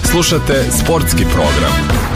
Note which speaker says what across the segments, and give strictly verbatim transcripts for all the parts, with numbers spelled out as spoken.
Speaker 1: Slušate sportski program.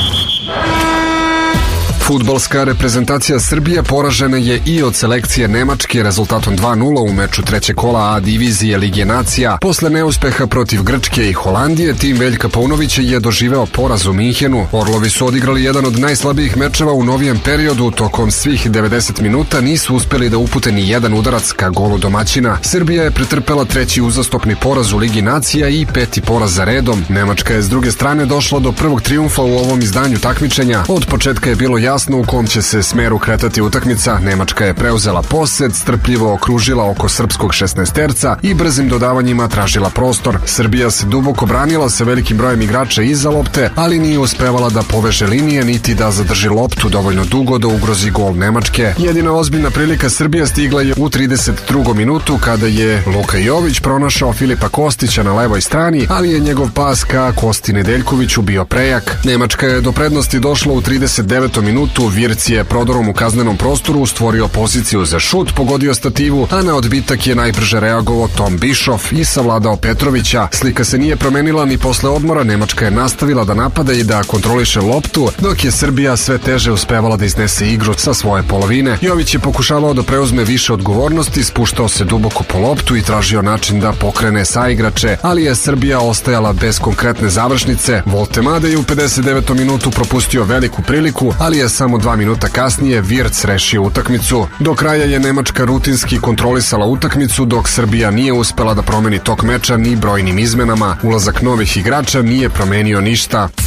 Speaker 2: Fudbalska reprezentacija Srbije poražena je i od selekcije Nemačke rezultatom dva nula u meču trećeg kola A divizije Lige nacija. Posle neuspeha protiv Grčke i Holandije, tim Veljka Paunovića je doživeo poraz u Minhenu. Orlovi su odigrali jedan od najslabijih mečeva u novijem periodu. Tokom svih devedeset minuta nisu uspeli da upute ni jedan udarac ka golu domaćina. Srbija je pretrpela treći uzastopni poraz u Ligi nacija i peti poraz za redom. Nemačka je s druge strane došla do prvog trijumfa u ovom izdanju takmičenja. Od početka je bilo jasno u kom će se smeru kretati utakmica. Nemačka je preuzela posed, strpljivo okružila oko srpskog šesnaesterca i brzim dodavanjima tražila prostor. Srbija se duboko branila sa velikim brojem igrača iza lopte, ali nije uspevala da poveže linije niti da zadrži loptu dovoljno dugo da ugrozi gol Nemačke. Jedina ozbiljna prilika Srbija stigla je u trideset drugom minutu kada je Luka Jović pronašao Filipa Kostića na levoj strani, ali je njegov pas ka Kosti Nedeljkoviću bio prejak. Nemačka je do prednosti došla u trideset devetom minutu. Virc je prodorom u kaznenom prostoru stvorio poziciju za šut, pogodio stativu, a na odbitak je najbrže reagovao Tom Bischoff i savladao Petrovića. Slika se nije promenila ni posle odmora, Nemačka je nastavila da napada i da kontroliše loptu, dok je Srbija sve teže uspevala da iznese igru sa svoje polovine. Jović je pokušavao da preuzme više odgovornosti, spuštao se duboko po loptu i tražio način da pokrene saigrače, ali je Srbija ostajala bez konkretne završnice. Voltemade je u pedeset devetom minutu propustio veliku priliku, ali je samo dva minuta kasnije Virc rešio utakmicu. Do kraja je Nemačka rutinski kontrolisala utakmicu, dok Srbija nije uspela da promeni tok meča ni brojnim izmenama. Ulazak novih igrača nije promenio ništa.